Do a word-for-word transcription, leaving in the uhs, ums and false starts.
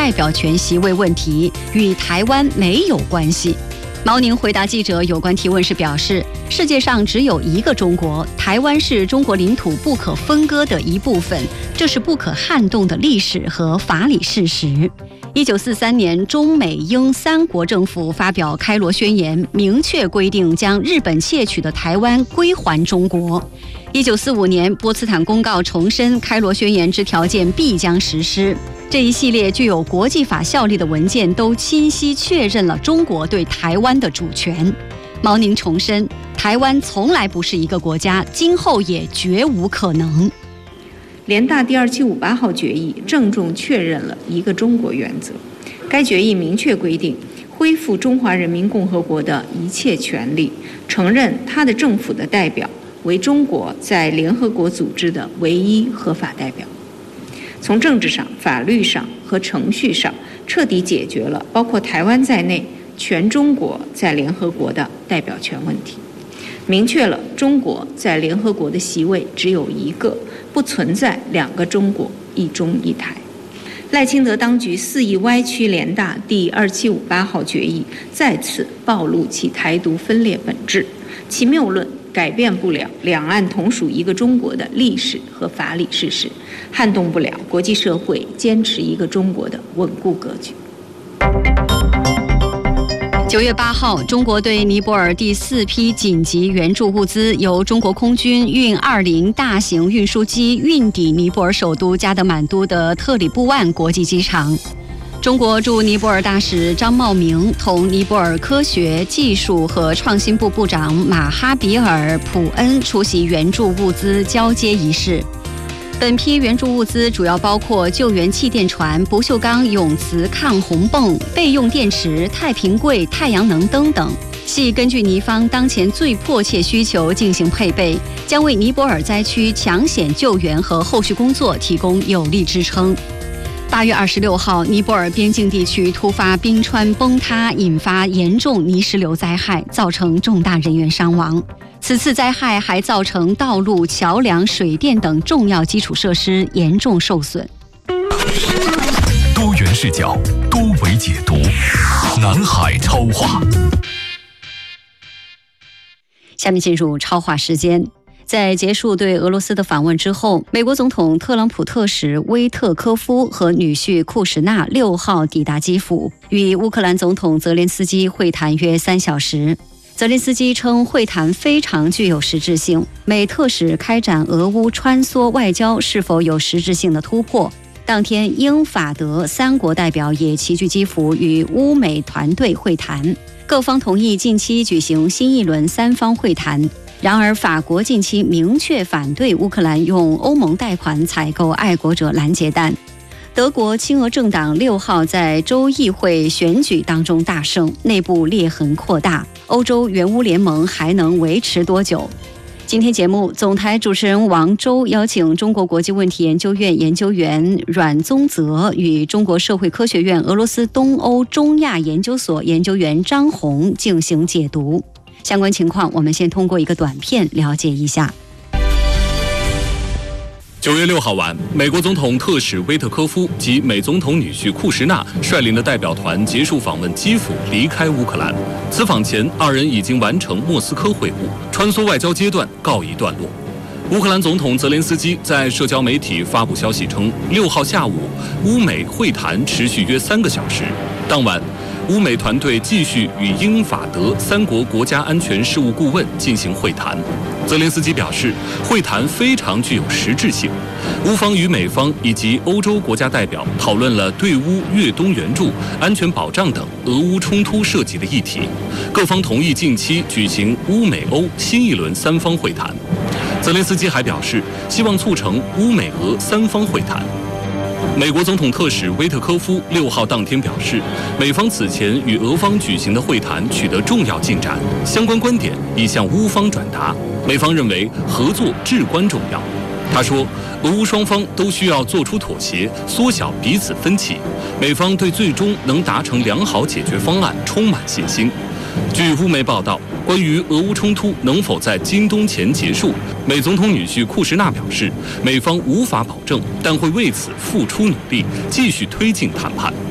代表权席位问题，与台湾没有关系。毛宁回答记者有关提问时表示，世界上只有一个中国，台湾是中国领土不可分割的一部分，这是不可撼动的历史和法理事实。一九四三年，中美英三国政府发表开罗宣言，明确规定将日本窃取的台湾归还中国。一九四五年，波茨坦公告重申开罗宣言之条件必将实施。这一系列具有国际法效力的文件都清晰确认了中国对台湾的主权。毛宁重申，台湾从来不是一个国家，今后也绝无可能。 联大第二七五八号决议郑重确认了一个中国原则。该决议明确规定，恢复中华人民共和国的一切权利，承认它的政府的代表为中国在联合国组织的唯一合法代表。从政治上、法律上和程序上，彻底解决了包括台湾在内全中国在联合国的代表权问题，明确了中国在联合国的席位只有一个，不存在两个中国、一中一台。赖清德当局肆意歪曲联大第二七五八号决议，再次暴露其台独分裂本质，其谬论改变不了两岸同属一个中国的历史和法理事实，撼动不了国际社会坚持一个中国的稳固格局。 九月八号，中国对尼泊尔第四批紧急援助物资由中国空军运二零大型运输机运抵尼泊尔首都加德满都的特里布万国际机场。中国驻尼泊尔大使张茂明同尼泊尔科学技术和创新部部长马哈比尔普恩出席援助物资交接仪式。本批援助物资主要包括救援气垫船、不锈钢永磁抗洪泵、备用电池、太平柜、太阳能灯等，系根据尼方当前最迫切需求进行配备，将为尼泊尔灾区抢险救援和后续工作提供有力支撑。八月二十六号，尼泊尔边境地区突发冰川崩塌，引发严重泥石流灾害，造成重大人员伤亡。此次灾害还造成道路、桥梁、水电等重要基础设施严重受损。 多元视角，多维解读，南海超话。 下面进入超话时间。在结束对俄罗斯的访问之后，美国总统特朗普特使威特科夫和女婿库什纳六号抵达基辅，与乌克兰总统泽连斯基会谈约三小时。泽连斯基称会谈非常具有实质性，美特使开展俄乌穿梭外交是否有实质性的突破。当天，英法德三国代表也齐聚基辅与乌美团队会谈，各方同意近期举行新一轮三方会谈。然而，法国近期明确反对乌克兰用欧盟贷款采购爱国者拦截弹。德国亲俄政党六号在州议会选举当中大胜，内部裂痕扩大。欧洲援乌联盟还能维持多久？今天节目，总台主持人王周邀请中国国际问题研究院研究员阮宗泽与中国社会科学院俄罗斯东欧中亚研究所研究员张红进行解读。相关情况，我们先通过一个短片了解一下。 九月六号晚，美国总统特使威特科夫及美总统女婿库什纳率领的代表团结束访问基辅，离开乌克兰。此访前，二人已经完成莫斯科会晤，穿梭外交阶段告一段落。乌克兰总统泽连斯基在社交媒体发布消息称，六号下午，乌美会谈持续约三个小时。当晚，乌美团队继续与英法德三国国家安全事务顾问进行会谈。泽连斯基表示，会谈非常具有实质性。乌方与美方以及欧洲国家代表讨论了对乌越冬援助、安全保障等俄乌冲突涉及的议题。各方同意近期举行乌美欧新一轮三方会谈。泽连斯基还表示，希望促成乌美俄三方会谈。美国总统特使威特科夫六号当天表示，美方此前与俄方举行的会谈取得重要进展，相关观点已向乌方转达。美方认为合作至关重要。他说，俄乌双方都需要做出妥协，缩小彼此分歧。美方对最终能达成良好解决方案充满信心。据乌媒报道，关于俄乌冲突能否在今冬前结束，美总统女婿库什纳表示，美方无法保证，但会为此付出努力，继续推进谈判。